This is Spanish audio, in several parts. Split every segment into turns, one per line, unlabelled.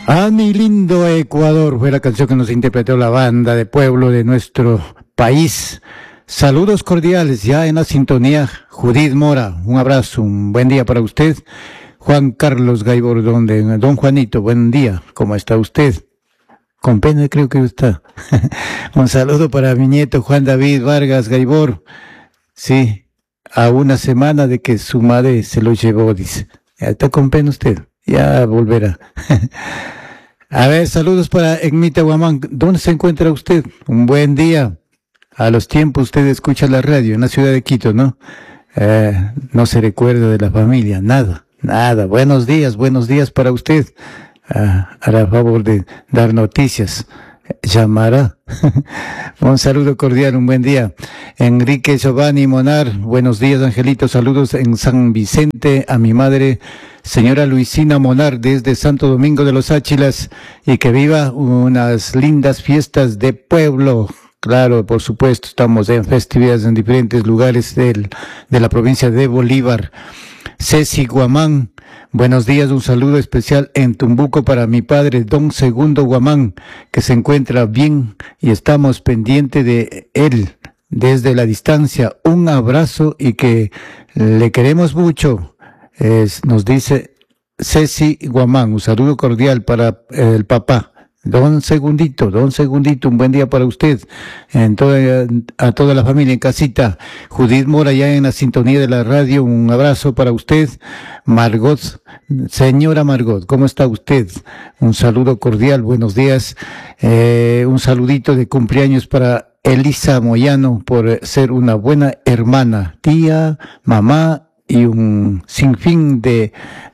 A mi lindo Ecuador fue la canción que nos interpretó la banda de pueblo de nuestro país. Saludos cordiales, ya en la sintonía, Judith Mora, un abrazo, un buen día para usted. Juan Carlos Gaibor, don Juanito, buen día, ¿cómo está usted? Con pena creo que está. Un saludo para mi nieto Juan David Vargas Gaibor. Sí, a una semana de que su madre se lo llevó, dice. Ya está con pena usted, ya volverá. A ver, saludos para Egmita Guamán. ¿Dónde se encuentra usted? Un buen día. A los tiempos usted escucha la radio en la ciudad de Quito, ¿no? No se recuerda de la familia, nada. Buenos días para usted. Hará favor de dar noticias. Llamará. Un saludo cordial, un buen día. Enrique Giovanni Monar, buenos días, Angelito. Saludos en San Vicente a mi madre, señora Luisina Monar, desde Santo Domingo de los Áchilas, y que viva unas lindas fiestas de pueblo. Claro, por supuesto, estamos en festividades en diferentes lugares de la provincia de Bolívar. Ceci Guamán, buenos días, un saludo especial en Tumbuco para mi padre, don Segundo Guamán, que se encuentra bien y estamos pendientes de él desde la distancia. Un abrazo y que le queremos mucho, nos dice Ceci Guamán, un saludo cordial para el papá. Don Segundito, un buen día para usted, a toda la familia en casita. Judith Mora, ya en la sintonía de la radio, un abrazo para usted. Margot, señora Margot, ¿cómo está usted? Un saludo cordial, buenos días. Un saludito de cumpleaños para Elisa Moyano, por ser una buena hermana, tía, mamá, y un sinfín de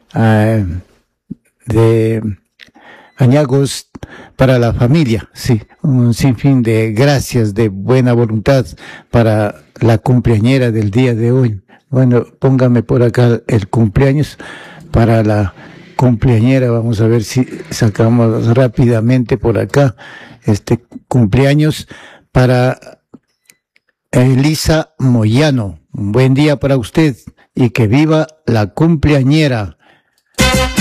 añagos para la familia, sí, un sinfín de gracias, de buena voluntad para la cumpleañera del día de hoy. Bueno, póngame por acá el cumpleaños para la cumpleañera, vamos a ver si sacamos rápidamente por acá este cumpleaños para Elisa Moyano. Un buen día para usted y que viva la cumpleañera.